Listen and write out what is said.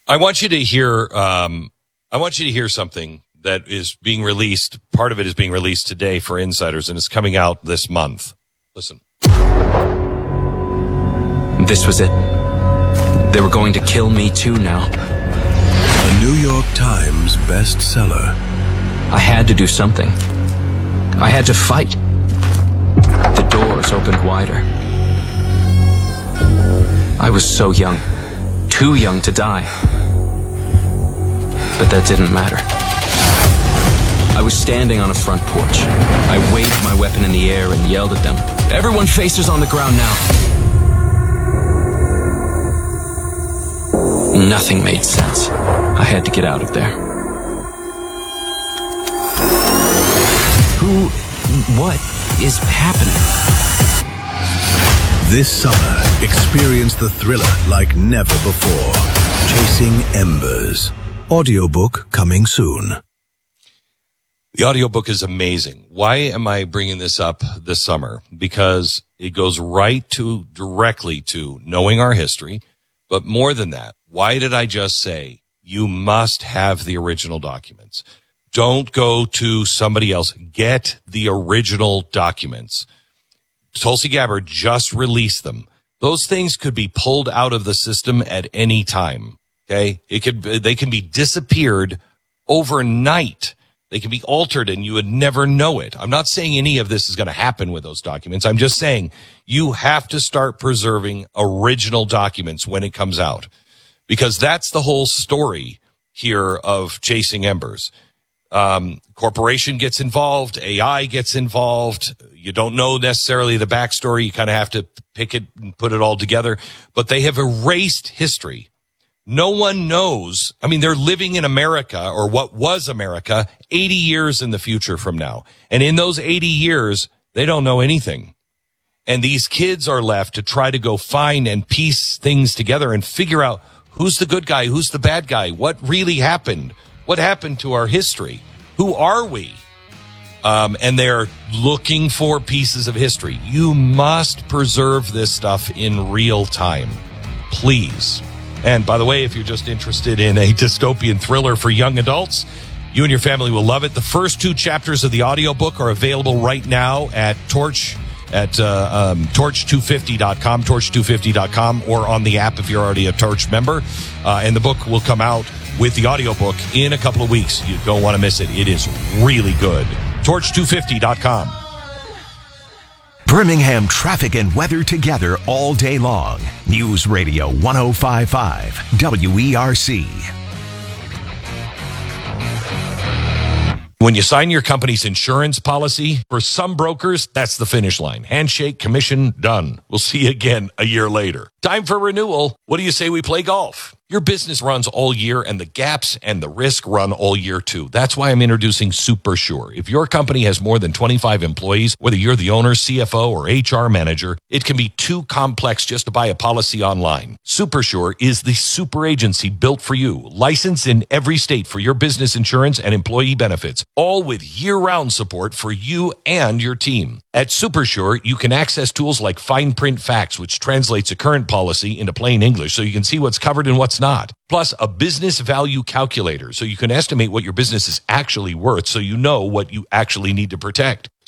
I want you to hear. I want you to hear something that is being released. Part of it is being released today for insiders, and it's coming out this month. Listen. This was it. They were going to kill me too now. A New York Times bestseller. I had to do something. I had to fight. The doors opened wider. I was so young. Too young to die. But that didn't matter. I was standing on a front porch. I waved my weapon in the air and yelled at them. Everyone faces on the ground now. Nothing made sense. I had to get out of there. What is happening? This summer, experience the thriller like never before. Chasing Embers. Audiobook coming soon. The audiobook is amazing. Why am I bringing this up this summer? Because it goes directly to knowing our history. But more than that, why did I just say you must have the original documents? Don't go to somebody else. Get the original documents. Tulsi Gabbard just released them. Those things could be pulled out of the system at any time. Okay. They can be disappeared overnight. They can be altered and you would never know it. I'm not saying any of this is going to happen with those documents. I'm just saying you have to start preserving original documents when it comes out, because that's the whole story here of Chasing Embers. Corporation gets involved, AI gets involved. You don't know necessarily the backstory. You kind of have to pick it and put it all together, but they have erased history. No one knows. I mean, they're living in America, or what was America, 80 years in the future from now. And in those 80 years, they don't know anything. And these kids are left to try to go find and piece things together and figure out who's the good guy, who's the bad guy, what really happened, what happened to our history, who are we? And they're looking for pieces of history. You must preserve this stuff in real time, please. And by the way, if you're just interested in a dystopian thriller for young adults, you and your family will love it. The first 2 chapters of the audiobook are available right now at torch250.com, torch250.com, or on the app if you're already a Torch member. And the book will come out with the audiobook in a couple of weeks. You don't want to miss it. It is really good. Torch250.com. Birmingham traffic and weather together all day long. News Radio 105.5 WERC. When you sign your company's insurance policy, for some brokers, that's the finish line. Handshake, commission, done. We'll see you again a year later. Time for renewal. What do you say we play golf? Your business runs all year, and the gaps and the risk run all year too. That's why I'm introducing SuperSure. If your company has more than 25 employees, whether you're the owner, CFO, or HR manager, it can be too complex just to buy a policy online. SuperSure is the super agency built for you, licensed in every state for your business insurance and employee benefits, all with year-round support for you and your team. At SuperSure, you can access tools like Fine Print Facts, which translates a current policy into plain English so you can see what's covered and what's not. Plus, a business value calculator so you can estimate what your business is actually worth so you know what you actually need to protect.